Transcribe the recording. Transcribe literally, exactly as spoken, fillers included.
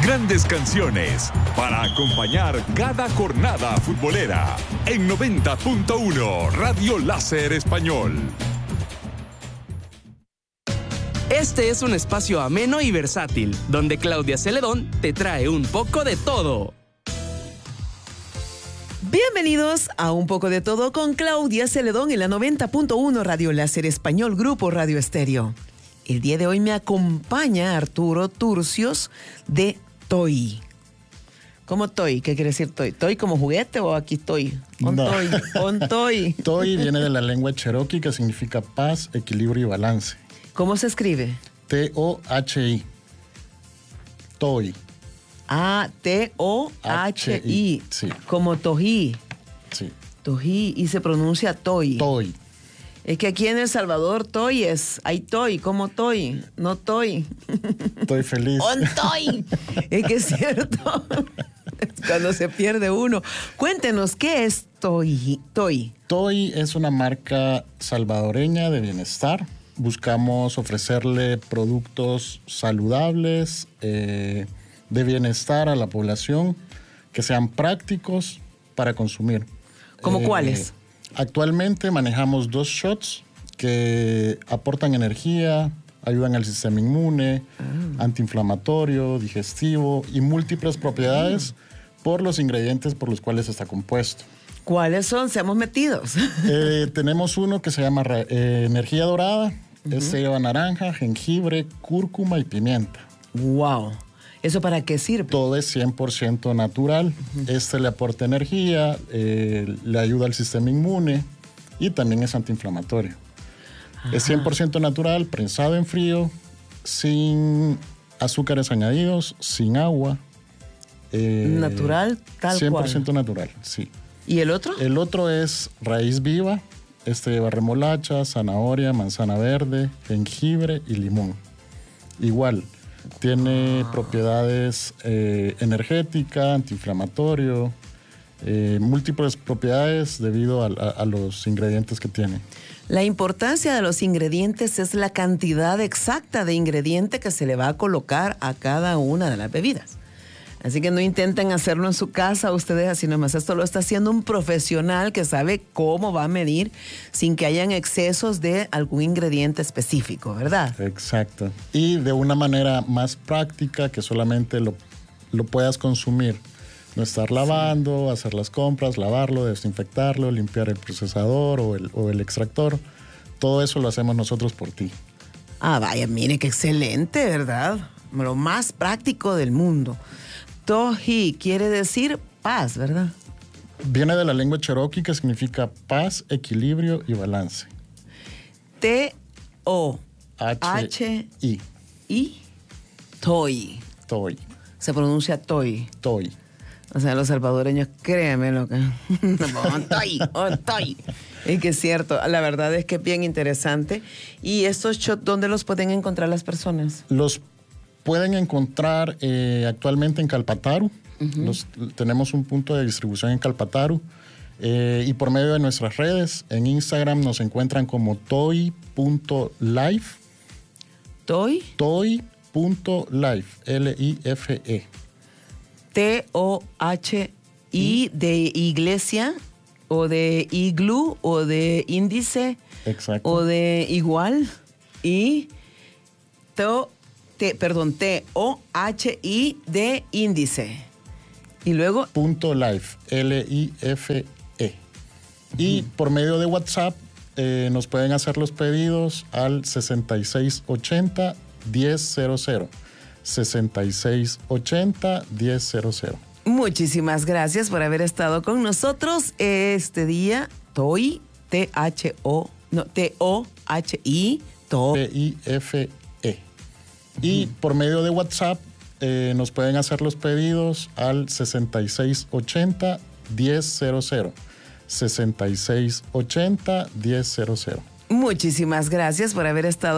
Grandes canciones para acompañar cada jornada futbolera en noventa punto uno Radio Láser Español. Este es un espacio ameno y versátil, donde Claudia Celedón te trae un poco de todo. Bienvenidos a Un poco de todo con Claudia Celedón en la noventa punto uno Radio Láser Español, Grupo Radio Estéreo. El día de hoy me acompaña Arturo Turcios de Toy. ¿Cómo Toy? ¿Qué quiere decir Toy? ¿Toy como juguete o aquí estoy? On No. Toy. On Toy. Toy viene de la lengua cherokee que significa paz, equilibrio y balance. ¿Cómo se escribe? T O H I. Toy. Ah, T O H I. Sí. Como Tojí. Sí. Tojí y se pronuncia Toy. Toy. Es que aquí en El Salvador Toy es, hay Toy, como Toy, no Toy. Estoy feliz. On Toy. Es que es cierto. Es cuando se pierde uno. Cuéntenos, ¿qué es Toy? Toy. Toy es una marca salvadoreña de bienestar. Buscamos ofrecerle productos saludables, eh, de bienestar a la población, que sean prácticos para consumir. ¿Cómo Eh, cuáles? Actualmente manejamos dos shots que aportan energía, ayudan al sistema inmune, Ah. antiinflamatorio, digestivo y múltiples propiedades por los ingredientes por los cuales está compuesto. ¿Cuáles son? Seamos metidos. Eh, tenemos uno que se llama eh, energía dorada. Uh-huh. Este lleva naranja, jengibre, cúrcuma y pimienta. Wow. ¿Eso para qué sirve? Todo es cien por ciento natural. Uh-huh. Este le aporta energía, eh, le ayuda al sistema inmune y también es antiinflamatorio. Ajá. Es cien por ciento natural, prensado en frío, sin azúcares añadidos, sin agua. Eh, natural, tal cien por ciento cual. natural, sí. ¿Y el otro? El otro es raíz viva. Este lleva remolacha, zanahoria, manzana verde, jengibre y limón. Igual, tiene ah. propiedades eh, energéticas, antiinflamatorio, eh, múltiples propiedades debido a, a, a los ingredientes que tiene. La importancia de los ingredientes es la cantidad exacta de ingrediente que se le va a colocar a cada una de las bebidas. Así que no intenten hacerlo en su casa ustedes así nomás. Esto lo está haciendo un profesional que sabe cómo va a medir sin que hayan excesos de algún ingrediente específico, ¿verdad? Exacto. Y de una manera más práctica que solamente lo, lo puedas consumir. No estar lavando, sí. hacer las compras, lavarlo, desinfectarlo, limpiar el procesador o el, o el extractor. Todo eso lo hacemos nosotros por ti. Ah, vaya, mire qué excelente, ¿verdad? Lo más práctico del mundo. Toji quiere decir paz, ¿verdad? Viene de la lengua cherokee que significa paz, equilibrio y balance. T O H I. I. Toy. Toy. Se pronuncia toy. Toy. O sea, los salvadoreños, créanme lo que... on toy, on toy. Es que es cierto, la verdad es que es bien interesante. ¿Y estos shots dónde los pueden encontrar las personas? Los pueden encontrar eh, actualmente en Calpataru. Uh-huh. Los, tenemos un punto de distribución en Calpataru. Eh, y por medio de nuestras redes, en Instagram nos encuentran como toy punto life. ¿Toy? toy punto life, L I F E. T O H I de iglesia, o de iglú, o de índice. Exacto. O de igual. Y... To, T, perdón, T O H I de índice. Y luego... Punto life, L I F E. Y por medio de WhatsApp eh, nos pueden hacer los pedidos al sesenta y seis ochenta, diez cero cero. sesenta y seis ochenta, diez cero cero. Muchísimas gracias por haber estado con nosotros este día. Toy, T H O, no, T O H I, Toy. T I F E. Y por medio de WhatsApp eh, nos pueden hacer los pedidos al sesenta y seis ochenta, diez cero cero. sesenta y seis ochenta, diez cero cero. Muchísimas gracias por haber estado